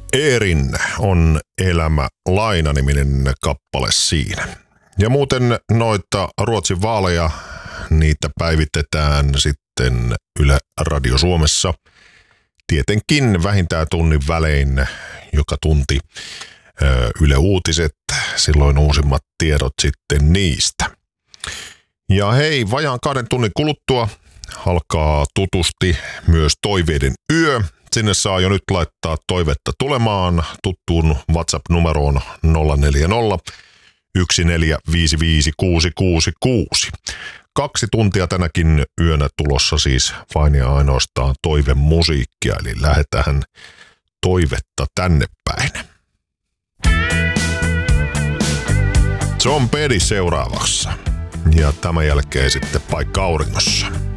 Eerin on Elämä laina-niminen kappale siinä. Ja muuten noita Ruotsin vaaleja, niitä päivitetään sitten Yle Radio Suomessa. Tietenkin vähintään tunnin välein joka tunti Yle Uutiset, silloin uusimmat tiedot sitten niistä. Ja hei, vajaan 2 tunnin kuluttua alkaa tutusti myös Toiveiden yö. Sinne saa jo nyt laittaa toivetta tulemaan tuttuun WhatsApp-numeroon 040 1455666. 2 tuntia tänäkin yönä tulossa siis vain ja ainoastaan toivemusiikkia, eli lähdetään toivetta tänne päin. John Petty seuraavaksi ja tämän jälkeen sitten Paikka auringossa.